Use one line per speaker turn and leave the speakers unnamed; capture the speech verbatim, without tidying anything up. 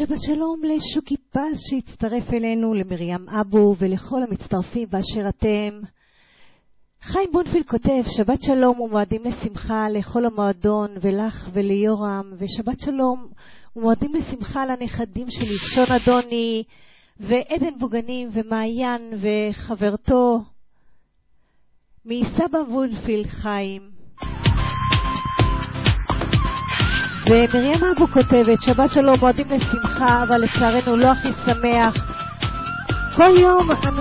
שבת שלום לשוקי פס שהצטרף אלינו, למרים אבו ולכל המצטרפים באשר אתם. חיים בונפיל כותב, שבת שלום ומועדים לשמחה לכל המועדון ולך וליורם, ושבת שלום ומועדים לשמחה לנכדים שלי, שון אדוני ועדן בוגנים ומעיין וחברתו מסבא בונפיל חיים. ומרים אבו כותבת, שבת שלום מועדים לשמחה, אבל לצערנו לא הכי שמח. כל יום אנו